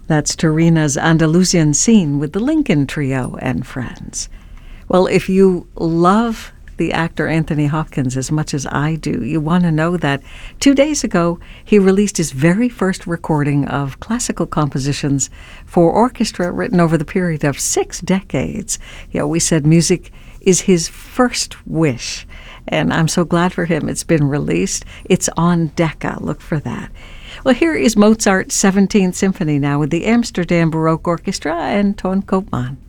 That's Torina's Andalusian Scene with the Lincoln Trio and friends. Well, if you love the actor Anthony Hopkins as much as I do, you want to know that 2 days ago he released his very first recording of classical compositions for orchestra written over the period of 6 decades. We said music is his first wish, and I'm so glad for him it's been released. It's on Decca. Look for that. Well, here is Mozart's 17th Symphony now with the Amsterdam Baroque Orchestra and Toon Koopman.